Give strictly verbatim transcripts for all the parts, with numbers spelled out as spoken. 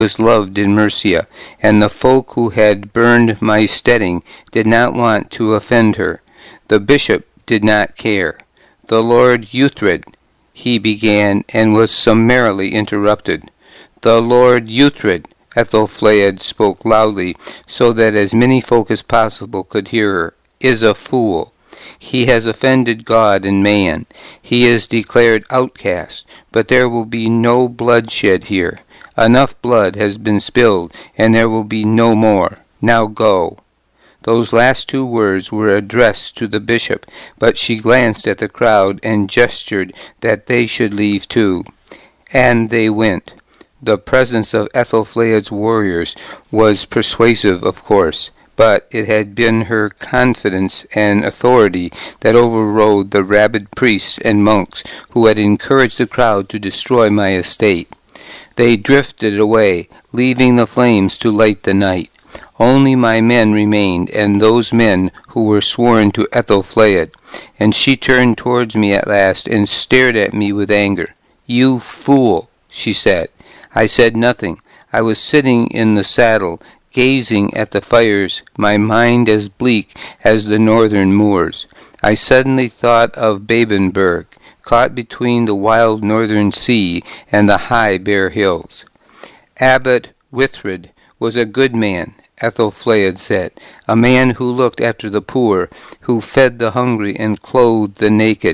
was loved in Mercia, and the folk who had burned my steading did not want to offend her. The bishop did not care. The Lord Uhtred, he began, and was summarily interrupted. The Lord Uhtred, Ethelflaed spoke loudly, so that as many folk as possible could hear her, is a fool. He has offended God and man. He is declared outcast, but there will be no bloodshed here. Enough blood has been spilled, and there will be no more. Now go. Those last two words were addressed to the bishop, but she glanced at the crowd and gestured that they should leave too. And they went. The presence of Ethelflaed's warriors was persuasive, of course, but it had been her confidence and authority that overrode the rabid priests and monks who had encouraged the crowd to destroy my estate. They drifted away, leaving the flames to light the night. Only my men remained, and those men who were sworn to Ethelflaed. And she turned towards me at last and stared at me with anger. "You fool," she said. I said nothing. I was sitting in the saddle, gazing at the fires, my mind as bleak as the northern moors. I suddenly thought of Babenberg, caught between the wild northern sea and the high bare hills. Abbot Withred was a good man, Ethelflaed said, a man who looked after the poor, who fed the hungry and clothed the naked.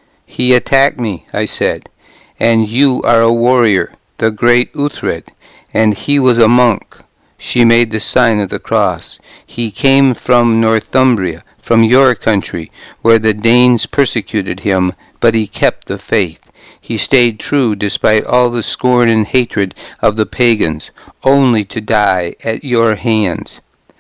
He attacked me, I said, and you are a warrior, the great Uhtred, and he was a monk. She made the sign of the cross. He came from Northumbria, from your country, where the Danes persecuted him, but he kept the faith. He stayed true despite all the scorn and hatred of the pagans, only to die at your hands.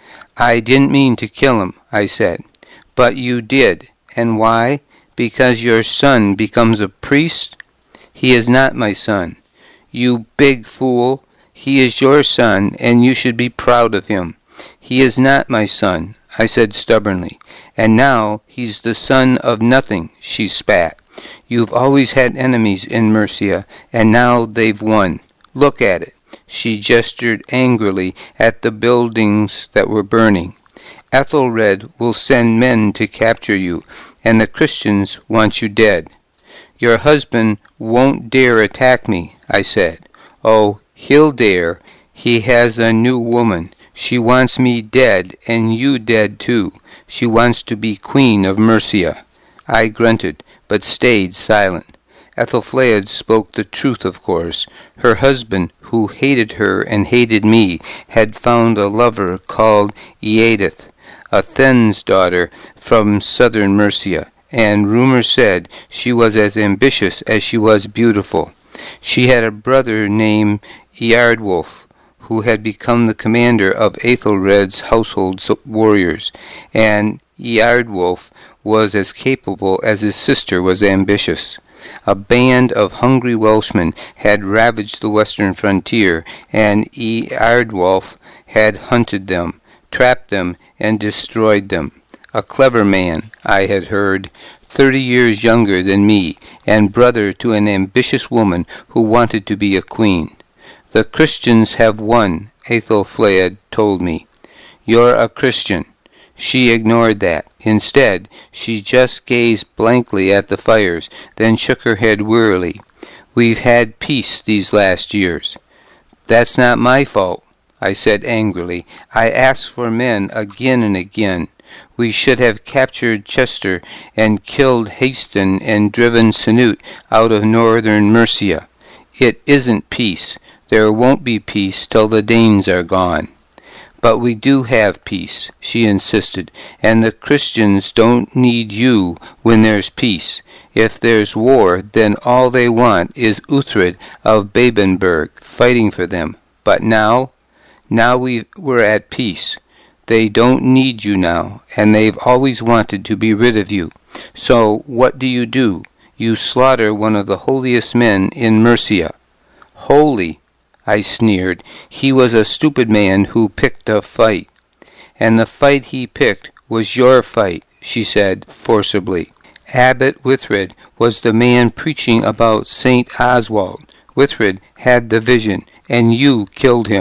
I didn't mean to kill him, I said. But you did. And why? Because your son becomes a priest? He is not my son. You big fool. He is your son, and you should be proud of him. He is not my son, I said stubbornly. And now he's the son of nothing, she spat. You've always had enemies in Mercia, and now they've won. Look at it. She gestured angrily at the buildings that were burning. Ethelred will send men to capture you, and the Christians want you dead. Your husband won't dare attack me, I said. Oh, he'll dare. He has a new woman. She wants me dead, and you dead too. She wants to be queen of Mercia. I grunted, but stayed silent. Ethelflaed spoke the truth, of course. Her husband, who hated her and hated me, had found a lover called Eadith, a Then's daughter from southern Mercia, and rumor said she was as ambitious as she was beautiful. She had a brother named Eardwulf, who had become the commander of Aethelred's household warriors, and Eardwulf was as capable as his sister was ambitious. A band of hungry Welshmen had ravaged the western frontier, and Eardwulf had hunted them, trapped them, and destroyed them. A clever man, I had heard, thirty years younger than me, and brother to an ambitious woman who wanted to be a queen. The Christians have won, Aethelflaed told me. You're a Christian. She ignored that. Instead, she just gazed blankly at the fires, then shook her head wearily. We've had peace these last years. That's not my fault, I said angrily. I asked for men again and again. We should have captured Chester and killed Haston and driven Canute out of northern Mercia. It isn't peace. There won't be peace till the Danes are gone. But we do have peace, she insisted, and the Christians don't need you when there's peace. If there's war, then all they want is Uhtred of Babenberg fighting for them. But now? Now we, we're at peace. They don't need you now, and they've always wanted to be rid of you. So what do you do? You slaughter one of the holiest men in Mercia. Holy, I sneered. He was a stupid man who picked a fight. And the fight he picked was your fight, she said forcibly. Abbot Withred was the man preaching about Saint Oswald. Withred had the vision, and you killed him.